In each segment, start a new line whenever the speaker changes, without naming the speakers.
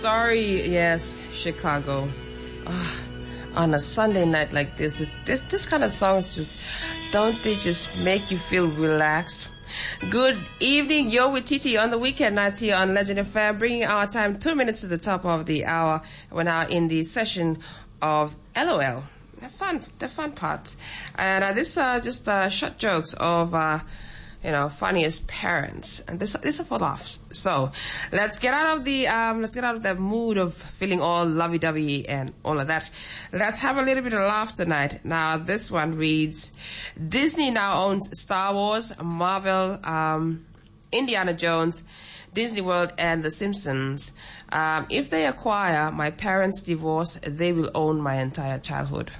Sorry, yes, Chicago. On a Sunday night like this kind of songs don't they just make you feel relaxed? Good evening, you're with TT on the weekend nights here on Legend FM, bringing our time 2 minutes to the top of the hour. We're now in the session of LOL, the fun part. And this are just short jokes of funniest parents, and this are for laughs. So let's get out of the mood of feeling all lovey-dovey and all of that. Let's have a little bit of laugh tonight. Now this one reads: Disney now owns Star Wars, Marvel, Indiana Jones, Disney World, and The Simpsons. If they acquire my parents' divorce, they will own my entire childhood.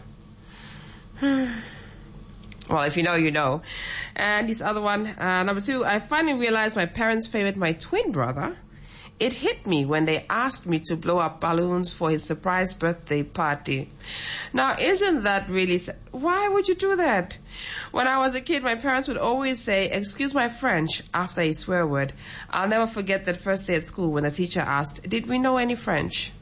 Well, if you know, you know. And this other one, number 2, I finally realized my parents favored my twin brother. It hit me when they asked me to blow up balloons for his surprise birthday party. Now, isn't that really... Why would you do that? When I was a kid, my parents would always say, "Excuse my French," after a swear word. I'll never forget that first day at school when the teacher asked, "Did we know any French?"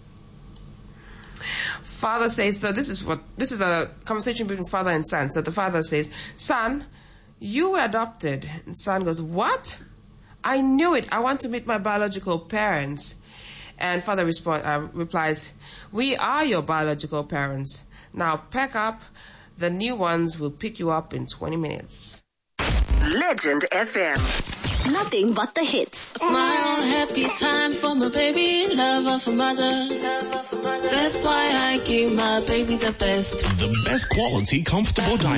Father says, so this is a conversation between father and son. So the father says, "Son, you were adopted." And son goes, "What? I knew it. I want to meet my biological parents." And father replies, "We are your biological parents. Now pack up. The new ones will pick you up in 20 minutes.
Legend FM. Nothing but the hits.
Smile, happy time for my baby, love of a mother. That's why I give my baby the best.
The best quality, comfortable diapers.